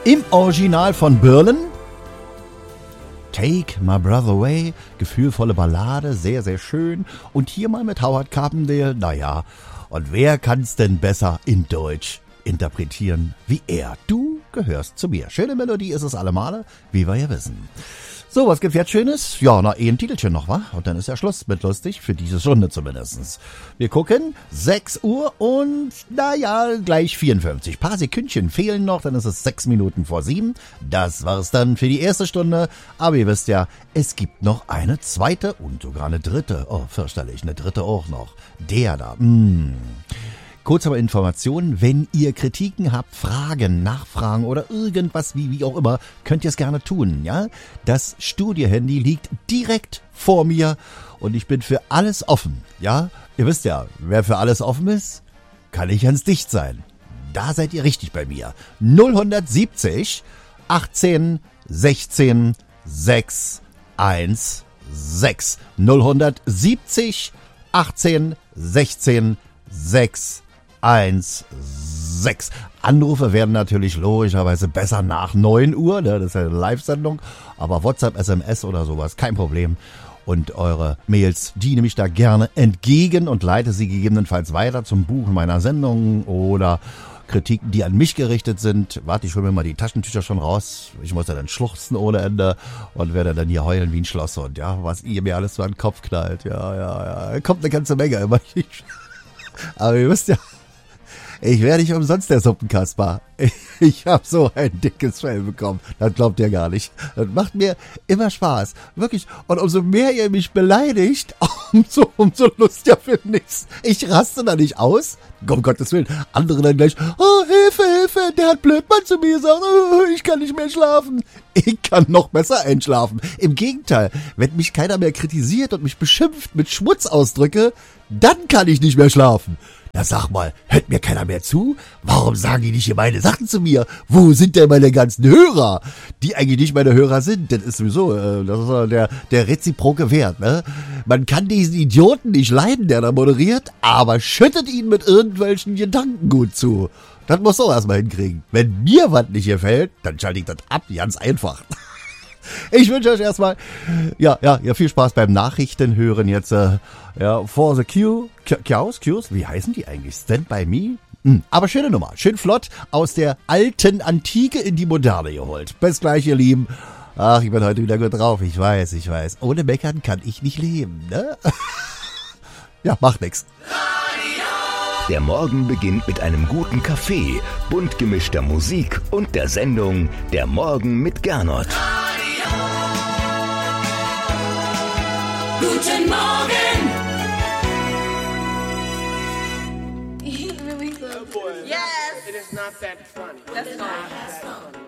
Im Original von Berlin. Take My Brother Away, gefühlvolle Ballade, sehr, sehr schön. Und hier mal mit Howard Carpendale, naja, und wer kann's denn besser in Deutsch interpretieren wie er? Du gehörst zu mir. Schöne Melodie ist es allemale, wie wir ja wissen. So, was gibt's jetzt Schönes? Ja, ein Titelchen noch, wa? Und dann ist ja Schluss mit lustig, für diese Stunde zumindest. Wir gucken, 6 Uhr und, naja, gleich 54. Paar Sekündchen fehlen noch, dann ist es 6 Minuten vor 7. Das war's dann für die erste Stunde. Aber ihr wisst ja, es gibt noch eine zweite und sogar eine dritte. Oh, fürchterlich, eine dritte auch noch. Der da, Kurz aber Informationen, wenn ihr Kritiken habt, Fragen, Nachfragen oder irgendwas, wie auch immer, könnt ihr es gerne tun, ja? Das Studio-Handy liegt direkt vor mir und ich bin für alles offen, ja? Ihr wisst ja, wer für alles offen ist, kann nicht ganz dicht sein. Da seid ihr richtig bei mir. 0170 18 16 616. 0170 18 16 616. Anrufe werden natürlich logischerweise besser nach 9 Uhr, ne? Das ist ja eine Live-Sendung, aber WhatsApp, SMS oder sowas, kein Problem. Und eure Mails, die nehme ich da gerne entgegen und leite sie gegebenenfalls weiter zum Buchen meiner Sendung oder Kritiken, die an mich gerichtet sind. Warte, ich hole mir mal die Taschentücher schon raus. Ich muss ja dann schluchzen ohne Ende und werde dann hier heulen wie ein Schlosshund, ja, was ihr mir alles so an den Kopf knallt. Ja. Kommt eine ganze Menge immer. Aber ihr wisst ja, ich werde nicht umsonst der Suppenkasper. Ich habe so ein dickes Fell bekommen. Das glaubt ihr gar nicht. Das macht mir immer Spaß. Wirklich. Und umso mehr ihr mich beleidigt, umso lustiger finde ich's. Ich raste da nicht aus. Um Gottes Willen. Andere dann gleich, oh, Hilfe, der hat Blödmann zu mir gesagt, oh, ich kann nicht mehr schlafen. Ich kann noch besser einschlafen. Im Gegenteil, wenn mich keiner mehr kritisiert und mich beschimpft mit Schmutzausdrücke, dann kann ich nicht mehr schlafen. Na sag mal, hört mir keiner mehr zu? Warum sagen die nicht hier meine Sachen zu mir? Wo sind denn meine ganzen Hörer? Die eigentlich nicht meine Hörer sind. Das ist sowieso das ist der reziproke Wert. Ne? Man kann diesen Idioten nicht leiden, der da moderiert, aber schüttet ihn mit irgendwelchen Gedanken gut zu. Das muss auch erstmal hinkriegen. Wenn mir was nicht gefällt, dann schalte ich das ab, ganz einfach. Ich wünsche euch erstmal ja, viel Spaß beim Nachrichtenhören jetzt. For the Cues, wie heißen die eigentlich? Stand by Me? Aber schöne Nummer, schön flott aus der alten Antike in die Moderne geholt. Bis gleich, ihr Lieben. Ach, ich bin heute wieder gut drauf, ich weiß. Ohne Meckern kann ich nicht leben, ne? Ja, macht nix. Der Morgen beginnt mit einem guten Kaffee, bunt gemischter Musik und der Sendung Der Morgen mit Gernot. Guten Morgen! Really good. Yes! It is not that funny. That's fine.